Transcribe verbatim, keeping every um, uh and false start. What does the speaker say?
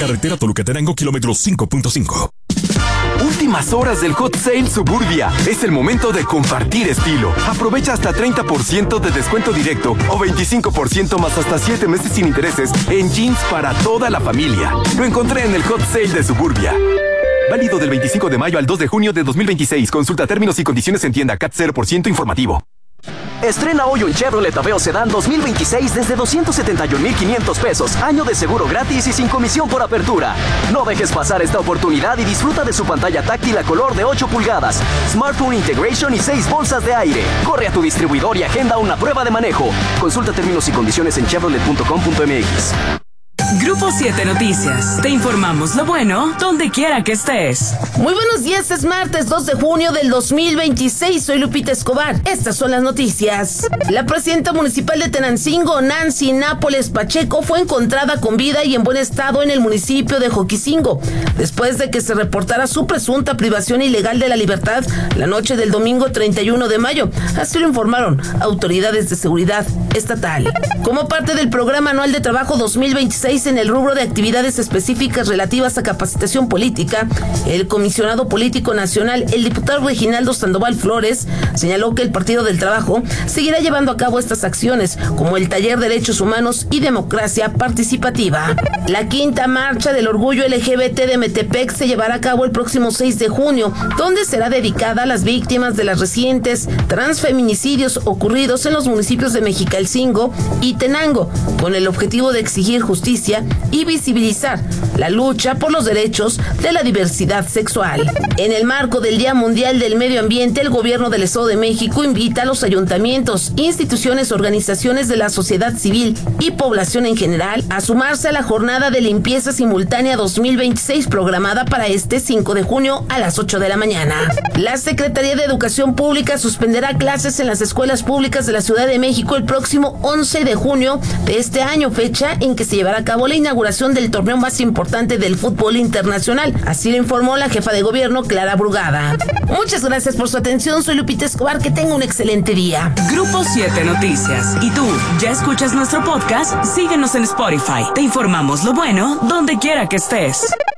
Carretera Toluca-Tenango, kilómetro cinco punto cinco. Últimas horas del Hot Sale Suburbia. Es el momento de compartir estilo. Aprovecha hasta treinta por ciento de descuento directo o veinticinco por ciento más hasta siete meses sin intereses en jeans para toda la familia. Lo encontré en el Hot Sale de Suburbia. Válido del veinticinco de mayo al dos de junio de dos mil veintiséis. Consulta términos y condiciones en tienda. C A T cero por ciento informativo. Estrena hoy un Chevrolet Aveo Sedán dos mil veintiséis desde doscientos setenta y un mil quinientos pesos, año de seguro gratis y sin comisión por apertura. No dejes pasar esta oportunidad y disfruta de su pantalla táctil a color de ocho pulgadas, Smartphone Integration y seis bolsas de aire. Corre a tu distribuidor y agenda una prueba de manejo. Consulta términos y condiciones en chevrolet punto com punto m x. Grupo siete Noticias. Te informamos lo bueno donde quiera que estés. Muy buenos días, es martes dos de junio del dos mil veintiséis. Soy Lupita Escobar. Estas son las noticias. La presidenta municipal de Tenancingo, Nancy Nápoles Pacheco, fue encontrada con vida y en buen estado en el municipio de Joquicingo, después de que se reportara su presunta privación ilegal de la libertad la noche del domingo treinta y uno de mayo. Así lo informaron autoridades de seguridad estatal. Como parte del programa anual de trabajo dos mil veintiséis en el rubro de actividades específicas relativas a capacitación política, el comisionado político nacional, el diputado Reginaldo Sandoval Flores, señaló que el Partido del Trabajo seguirá llevando a cabo estas acciones, como el taller Derechos Humanos y Democracia Participativa. La quinta marcha del orgullo L G B T de Metepec se llevará a cabo el próximo seis de junio, donde será dedicada a las víctimas de las recientes transfeminicidios ocurridos en los municipios de Mexicalcingo y Tenango, con el objetivo de exigir justicia y visibilizar la lucha por los derechos de la diversidad sexual. En el marco del Día Mundial del Medio Ambiente, el gobierno del Estado de México invita a los ayuntamientos, instituciones, organizaciones de la sociedad civil y población en general a sumarse a la jornada de limpieza simultánea dos mil veintiséis programada para este cinco de junio a las ocho de la mañana. La Secretaría de Educación Pública suspenderá clases en las escuelas públicas de la Ciudad de México el próximo once de junio de este año, fecha en que se llevará a cabo la inauguración del torneo más importante del fútbol internacional. Así lo informó la jefa de gobierno, Clara Brugada. Muchas gracias por su atención. Soy Lupita Escobar. Que tenga un excelente día. Grupo siete Noticias. ¿Y tú ya escuchas nuestro podcast? Síguenos en Spotify. Te informamos lo bueno donde quiera que estés.